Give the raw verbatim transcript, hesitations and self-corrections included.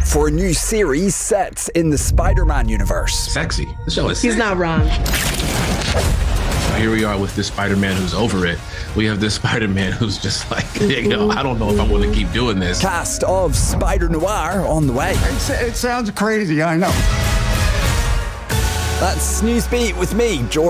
for a new series set in the Spider-Man universe. Sexy. The show is He's sexy. not wrong. Here we are with this Spider-Man who's over it. We have this Spider-Man who's just like, you know, I don't know if I'm going to keep doing this. Cast of Spider-Noir on the way. It's, it sounds crazy, I know. That's Newsbeat with me, George.